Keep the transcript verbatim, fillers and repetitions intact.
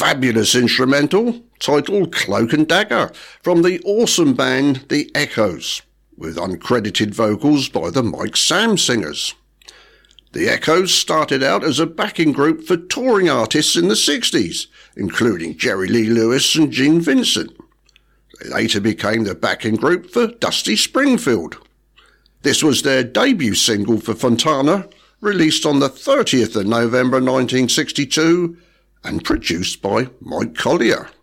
fabulous instrumental titled Cloak and Dagger from the awesome band The Echoes, with uncredited vocals by the Mike Sam Singers. The Echoes started out as a backing group for touring artists in the sixties, including Jerry Lee Lewis and Gene Vincent. They later became the backing group for Dusty Springfield. This was their debut single for Fontana, released on the thirtieth of November nineteen sixty-two and produced by Mike Collier.